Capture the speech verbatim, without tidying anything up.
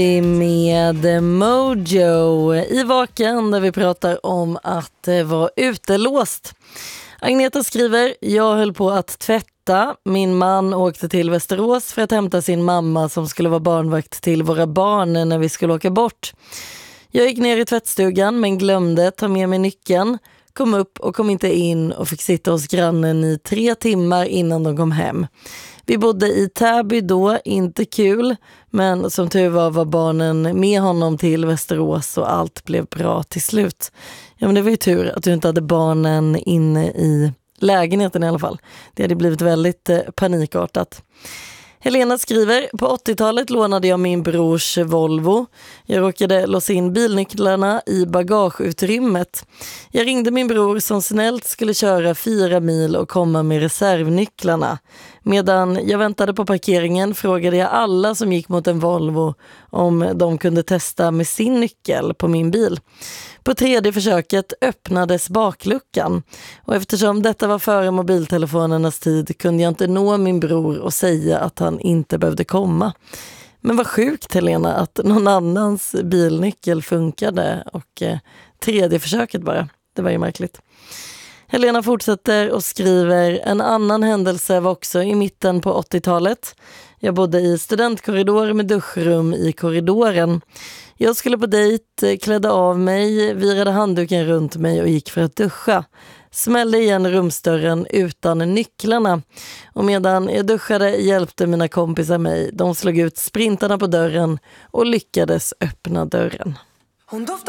Med Mojo i Vaken där vi pratar om att vara utelåst. Agneta skriver: jag höll på att tvätta. Min man åkte till Västerås för att hämta sin mamma som skulle vara barnvakt till våra barn när vi skulle åka bort. Jag gick ner i tvättstugan men glömde ta med mig nyckeln. Kom upp och kom inte in och fick sitta hos grannen i tre timmar innan de kom hem. Vi bodde i Täby då, inte kul, men som tur var var barnen med honom till Västerås och allt blev bra till slut. Ja, men det var ju tur att du inte hade barnen inne i lägenheten i alla fall. Det hade blivit väldigt eh, panikartat. Helena skriver: på åttiotalet lånade jag min brors Volvo. Jag råkade låsa in bilnycklarna i bagageutrymmet. Jag ringde min bror som snällt skulle köra fyra mil och komma med reservnycklarna. Medan jag väntade på parkeringen frågade jag alla som gick mot en Volvo om de kunde testa med sin nyckel på min bil. På tredje försöket öppnades bakluckan och eftersom detta var före mobiltelefonernas tid kunde jag inte nå min bror och säga att han inte behövde komma. Men vad sjukt, Helena, att någon annans bilnyckel funkade och eh, tredje försöket bara. Det var ju märkligt. Helena fortsätter och skriver: en annan händelse var också i mitten på åttiotalet. Jag bodde i studentkorridor med duschrum i korridoren. Jag skulle på dejt, klädde av mig, virade handduken runt mig och gick för att duscha. Smällde igen rumsdörren utan nycklarna. Och medan jag duschade hjälpte mina kompisar mig. De slog ut sprintarna på dörren och lyckades öppna dörren. Hon doftar